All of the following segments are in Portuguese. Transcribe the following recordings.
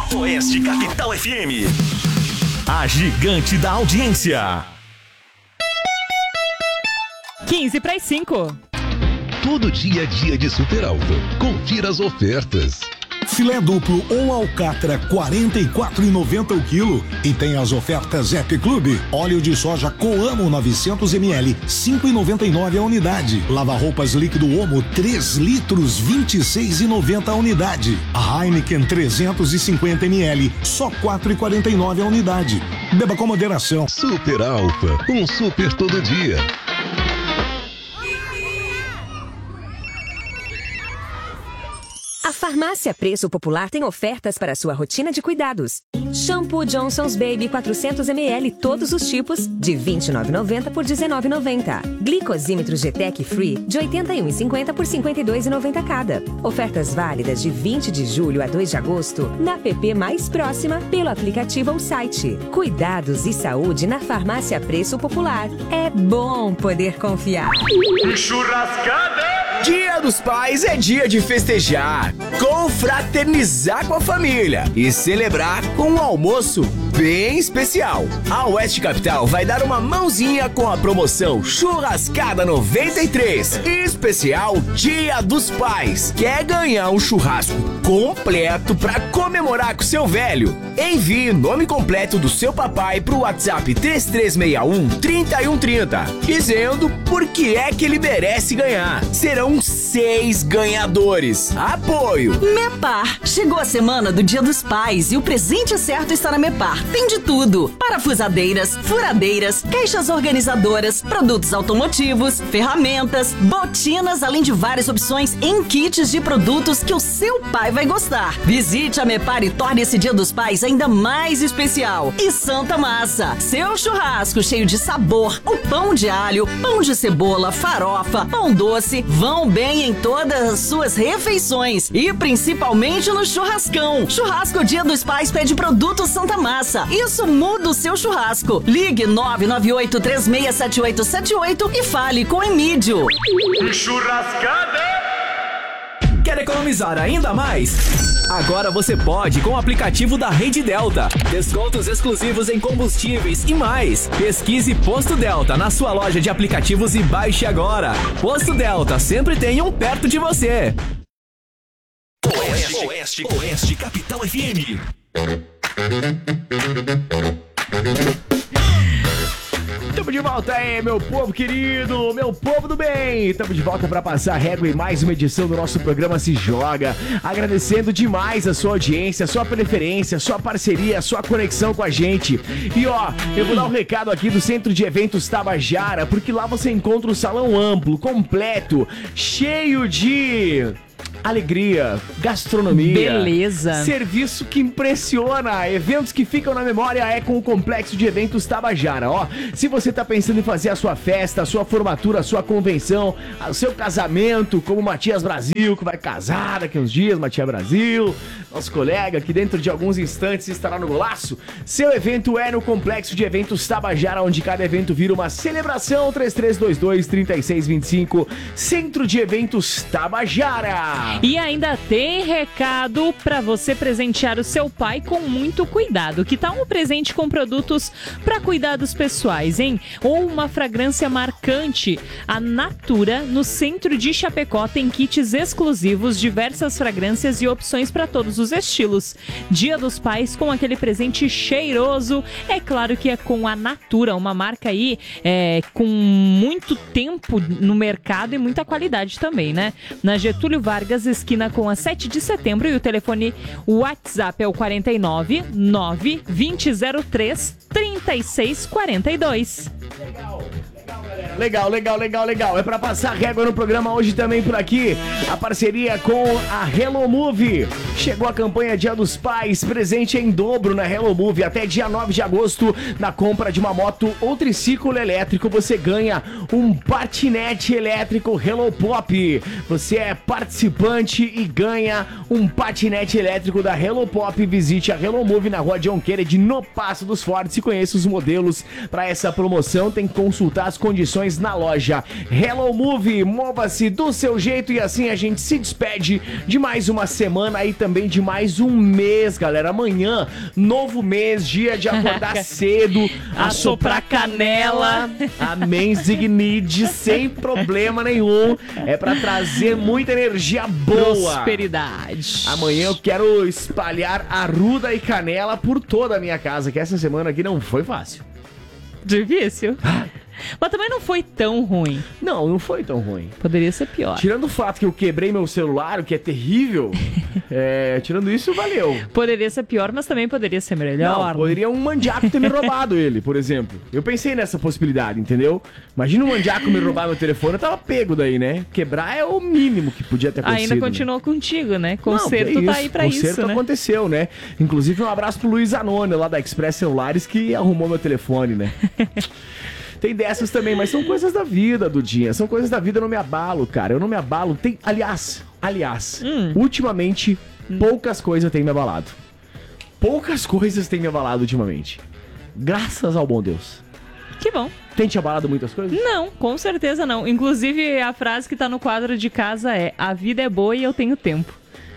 Oeste Capital FM. A gigante da audiência. 4:45. Todo dia é dia de Super Alfa. Confira as ofertas. Filé duplo ou alcatra, R$ 44,90 o quilo. E tem as ofertas Happy Club. Óleo de soja Coamo 900 ml, R$ 5,99 a unidade. Lava-roupas líquido Omo, 3 litros, R$ 26,90 a unidade. A Heineken 350 ml, só R$ 4,49 a unidade. Beba com moderação. Super Alfa, um super todo dia. A Farmácia Preço Popular tem ofertas para sua rotina de cuidados. Shampoo Johnson's Baby 400 ml, todos os tipos, de R$ 29,90 por R$ 19,90. Glicosímetro GTEC Free, de R$ 81,50 por R$ 52,90 cada. Ofertas válidas de 20 de julho a 2 de agosto, na PP mais próxima, pelo aplicativo ou site. Cuidados e saúde na Farmácia Preço Popular. É bom poder confiar. Churrascada! Dia dos Pais é dia de festejar, confraternizar com a família e celebrar com um almoço bem especial. A Oeste Capital vai dar uma mãozinha com a promoção Churrascada 93, especial Dia dos Pais. Quer ganhar um churrasco completo para comemorar com seu velho? Envie nome completo do seu papai pro WhatsApp 3361-3130, dizendo por que é que ele merece ganhar. Serão 6 ganhadores. Apoio Mepar. Chegou a semana do Dia dos Pais e o presente certo está na Mepar. Tem de tudo: parafusadeiras, furadeiras, caixas organizadoras, produtos automotivos, ferramentas, botinas, além de várias opções em kits de produtos que o seu pai vai gostar. Visite a Mepar e torne esse Dia dos Pais ainda mais especial. E Santa Massa, seu churrasco cheio de sabor, o pão de alho, pão de cebola, farofa, pão doce, vão bem em todas as suas refeições e principalmente no churrascão. Churrasco Dia dos Pais pede produto Santa Massa. Isso muda o seu churrasco. Ligue 998-367878 e fale com Emílio. Churrascada! Quer economizar ainda mais? Agora você pode com o aplicativo da Rede Delta. Descontos exclusivos em combustíveis e mais. Pesquise Posto Delta na sua loja de aplicativos e baixe agora. Posto Delta, sempre tem um perto de você. Oeste Capital FM. Tamo de volta aí, meu povo querido, meu povo do bem. Tamo de volta pra passar a régua em mais uma edição do nosso programa Se Joga. Agradecendo demais a sua audiência, a sua preferência, a sua parceria, a sua conexão com a gente. E ó, eu vou dar um recado aqui do Centro de Eventos Tabajara, porque lá você encontra um salão amplo, completo, cheio de alegria, gastronomia, beleza, serviço que impressiona, eventos que ficam na memória é com o Complexo de Eventos Tabajara, ó. Se você tá pensando em fazer a sua festa, a sua formatura, a sua convenção, o seu casamento, como o Matias Brasil, que vai casar daqui uns dias, Matias Brasil, nosso colega, que dentro de alguns instantes estará no Golaço, seu evento é no Complexo de Eventos Tabajara, onde cada evento vira uma celebração. 3322-3625, Centro de Eventos Tabajara. E ainda tem recado para você presentear o seu pai com muito cuidado. Que tal um presente com produtos para cuidados pessoais, hein? Ou uma fragrância marcante? A Natura, no centro de Chapecó, tem kits exclusivos, diversas fragrâncias e opções para todos os estilos. Dia dos Pais com aquele presente cheiroso. É claro que é com a Natura, uma marca aí com muito tempo no mercado e muita qualidade também, né? Na Getúlio Vargas, esquina com a 7 de setembro, e o telefone WhatsApp é o 49 92003 3642. Legal. É pra passar régua no programa hoje também por aqui. A parceria com a Hello Move. Chegou a campanha Dia dos Pais, presente em dobro na Hello Move. Até dia 9 de agosto, na compra de uma moto ou triciclo elétrico, você ganha um patinete elétrico Hello Pop. Você é participante e ganha um patinete elétrico da Hello Pop. Visite a Hello Move na rua John Kennedy, no Passo dos Fortes, e conheça os modelos para essa promoção. Tem que consultar as condições promoções na loja Hello Move. Mova-se do seu jeito e assim a gente se despede de mais uma semana e também de mais um mês, galera. Amanhã, novo mês, dia de acordar cedo, assoprar canela. Amém, Zignide, sem problema nenhum. É pra trazer muita energia boa. Prosperidade. Amanhã eu quero espalhar arruda e canela por toda a minha casa, que essa semana aqui não foi fácil. Difícil. Mas também não foi tão ruim. Não foi tão ruim. Poderia ser pior. Tirando o fato que eu quebrei meu celular, o que é terrível, tirando isso, valeu. Poderia ser pior, mas também poderia ser melhor. Não, poderia um mandiaco ter me roubado ele, por exemplo. Eu pensei nessa possibilidade, entendeu? Imagina um mandiaco me roubar meu telefone, eu tava pego daí, né? Quebrar é o mínimo que podia ter acontecido. Ainda continuou contigo, né? Conserto tá aí pra isso, né? Conserto aconteceu, né? Inclusive, um abraço pro Luiz Anônio, lá da Express Celulares, que arrumou meu telefone, né? Tem dessas também, mas são coisas da vida, Dudinha. São coisas da vida, eu não me abalo, cara. Eu não me abalo. Aliás, ultimamente, poucas coisas têm me abalado. Poucas coisas têm me abalado ultimamente. Graças ao bom Deus. Que bom. Tem te abalado muitas coisas? Não, com certeza não. Inclusive, a frase que tá no quadro de casa é: a vida é boa e eu tenho tempo.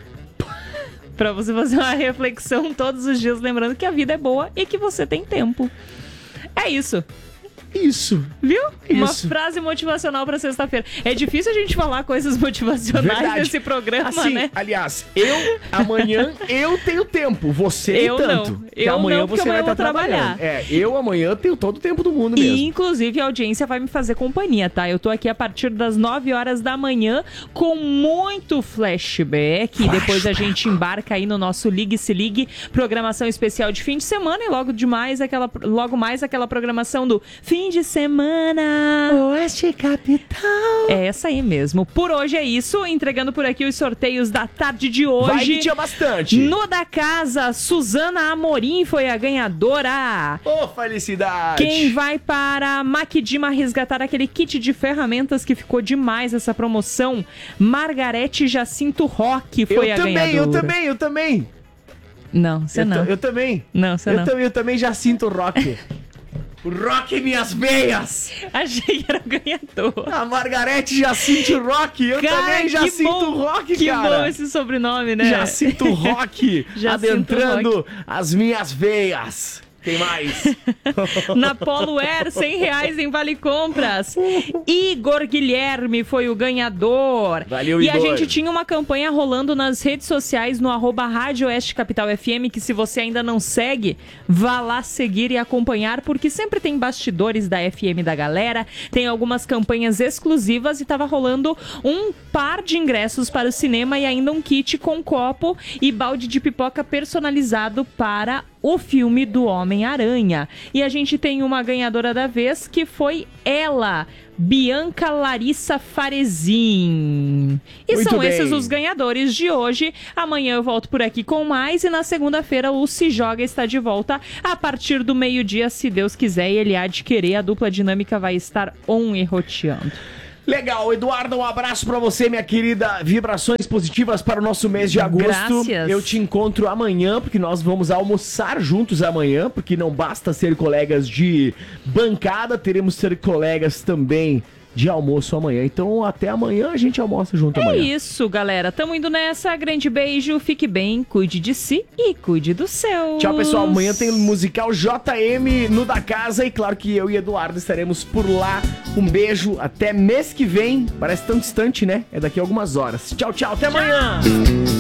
Pra você fazer uma reflexão todos os dias, lembrando que a vida é boa e que você tem tempo. É isso. Isso. Viu? Isso. Uma frase motivacional pra sexta-feira. É difícil a gente falar coisas motivacionais nesse programa, assim, né? Aliás, amanhã eu tenho tempo. Você eu nem tanto. Não. Eu amanhã não, porque você amanhã vai eu estar vou trabalhar. Eu amanhã tenho todo o tempo do mundo mesmo. E, inclusive, a audiência vai me fazer companhia, tá? Eu tô aqui a partir das 9 horas da manhã com muito flashback. Depois a gente embarca aí no nosso Ligue Se Ligue, programação especial de fim de semana e logo mais aquela programação do fim de semana. Oeste Capital. É essa aí mesmo. Por hoje é isso. Entregando por aqui os sorteios da tarde de hoje. Vai que tinha bastante. No da casa, Suzana Amorim foi a ganhadora. Ô, felicidade. Quem vai para Maquidima resgatar aquele kit de ferramentas que ficou demais essa promoção? Margarete Jacinto Roque foi a ganhadora. Eu também. Não, você não. Eu também. Não, você não. Eu também já sinto rock. O rock em minhas veias. Achei que era o ganhador. A Margarete Jacinto Rock. Eu também já sinto rock, que cara. Que bom esse sobrenome, né? Já sinto rock adentrando rock. as minhas veias. Tem mais. Na Polo Air, R$100 em Vale Compras. Igor Guilherme foi o ganhador. Valeu, Igor. E a gente tinha uma campanha rolando nas redes sociais no @Rádio Oeste Capital FM, que se você ainda não segue, vá lá seguir e acompanhar, porque sempre tem bastidores da FM da galera, tem algumas campanhas exclusivas e tava rolando um par de ingressos para o cinema e ainda um kit com copo e balde de pipoca personalizado para o filme do Homem-Aranha. E a gente tem uma ganhadora da vez, que foi ela, Bianca Larissa Farezin. E muito são bem. Esses os ganhadores de hoje. Amanhã eu volto por aqui com mais. E na segunda-feira o Se Joga está de volta a partir do meio-dia, se Deus quiser. E ele há de querer. A dupla dinâmica vai estar on e roteando. Legal, Eduardo, um abraço pra você, minha querida. Vibrações positivas para o nosso mês de agosto. Graças. Eu te encontro amanhã, porque nós vamos almoçar juntos amanhã, porque não basta ser colegas de bancada, teremos que ser colegas também de almoço amanhã. Então, até amanhã a gente almoça junto amanhã. É isso, galera. Tamo indo nessa. Grande beijo, fique bem, cuide de si e cuide do seu. Tchau, pessoal. Amanhã tem o musical JM no da casa e claro que eu e Eduardo estaremos por lá. Um beijo, até mês que vem. Parece tão distante, né? É daqui a algumas horas. Tchau, tchau. Até amanhã.